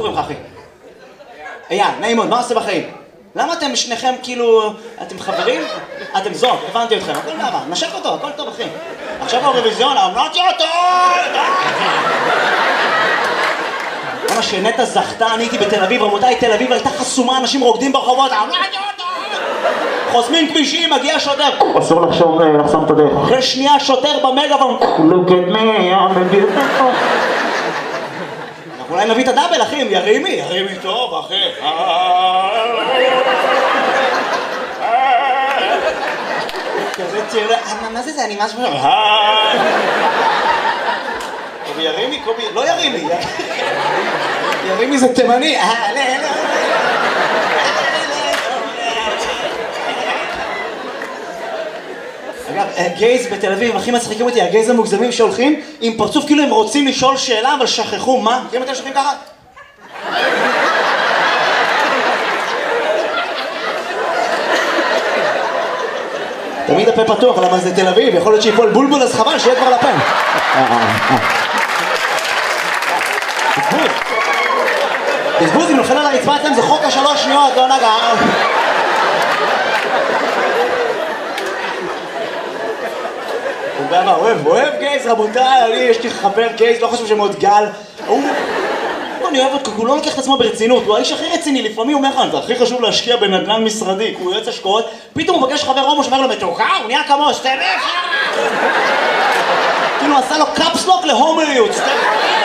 קוראים לך אחי? אייל, נעים מאוד, מה עושה בחיים? למה אתם שניכם כאילו... אתם חברים? אתם זוג, הבנתי אתכם, הכל מעבר, נשק אותו, הכל טוב אחי. עכשיו האירוויזיון, אמרתי אותו! למה שנטע זכתה, אני הייתי בתל אביב, רמותיי, תל אביב הייתה חסומה, אנשים רוקדים ברחובות, אמרתי אותו! חוסמים כבישים, מגיע שוטר. אסור לחסום את הדרך. אחרי שנייה שוטר במגאפון. Look at me, I'm a beautiful. אנחנו אולי נביא את הדאבל, אחי, ירימי טוב, אחי. כזה תראה, מה זה, אני משהו... קובי ירימי, קובי... לא ירימי. ירימי זה תימני. אגב, גייז בתל אביב, הכי מצחיקים אותי, הגייז המוגזמים שהולכים עם פרצוף כאילו הם רוצים לשאול שאלה, אבל שכחו מה? מכירים אתם שולחים ככה? תמיד הפה פתוח, למה זה תל אביב, יכול להיות שיפול בולבול, אז חבל שיהיה כבר לפה. בזבוז, אם נופל על הרצפה אצלם זה חוק השלוש שניות, לא נגע. אוהב גייז, רבותיי, יש לי חבר גייז, לא חושב שמאוד גל. אני אוהב אותו, הוא לא לוקח את עצמו ברצינות, הוא האיש הכי רציני, לפעמים הוא אומר לך, זה הכי חשוב להשקיע בנדל"ן משרדי, הוא יועץ השקעות, פתאום הוא פגש חבר הומו שאומר לו, מתוקה, הוא נהיה כמו סטרף. כאילו עשה לו קאפסלוק להומואיות, סטרף.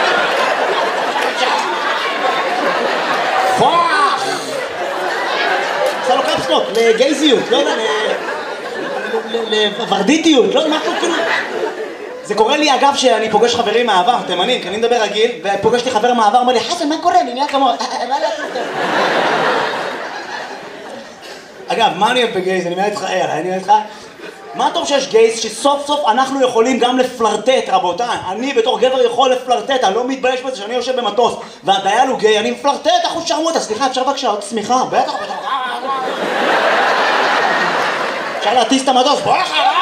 פוח! עשה לו קאפסלוק לגייזיות, לא יודע, לוורדיטיות, לא משהו כאילו... זה קורה לי אגב שאני פוגש חברים מהעבר, תימנים, כי אני מדבר רגיל, ופוגש לי חבר מהעבר, אומר לי, חסן, מה קורה? אני נהיה כמו... מה לעשות? אגב, מה אני אוהב בגייז? אני אומר איתך, אני אומר איתך, מה טוב שיש גייז שסוף סוף אנחנו יכולים גם לפלרטט, רבותיי. אני בתור גבר יכול לפלרטט, אני לא מתבייש בזה שאני יושב במטוס, והדייל הוא גיי, אני מפלרטט, אחוז שרמוטה, סליחה, אפשר בבקשה עוד סמיכה? בטח. אפשר להטיס את המטוס, בוא אחר!